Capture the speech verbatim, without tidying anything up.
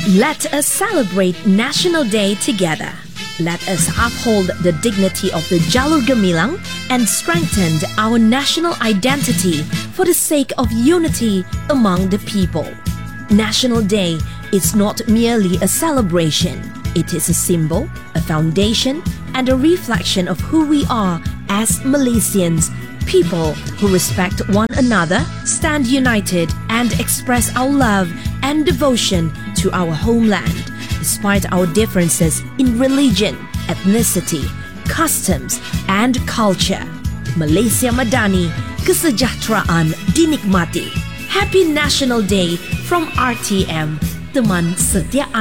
Let us celebrate National Day together. Let us uphold the dignity of the Jalur Gemilang and strengthen our national identity for the sake of unity among the people. National Day is not merely a celebration. It is a symbol, a foundation, and a reflection of who we are as Malaysians, people who respect one another, stand united, and express our love and devotion to our homeland, despite our differences in religion, ethnicity, customs, and culture. Malaysia Madani, kesejahteraan dinikmati. Happy National Day from R T M, teman setia